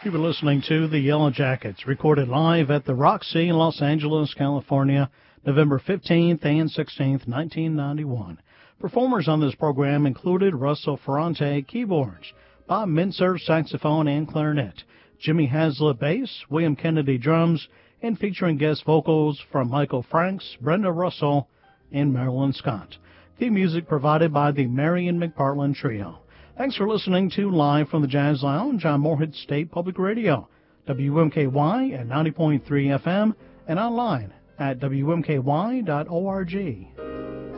You were listening to the Yellow Jackets, recorded live at the Roxy in Los Angeles, California, November 15th and 16th, 1991. Performers on this program included Russell Ferrante, keyboards, Bob Mintzer, saxophone and clarinet, Jimmy Haslett, bass, William Kennedy, drums, and featuring guest vocals from Michael Franks, Brenda Russell, and Marilyn Scott. Theme music provided by the Marion McPartland Trio. Thanks for listening to Live from the Jazz Lounge on Morehead State Public Radio, WMKY at 90.3 FM, and online at WMKY.org.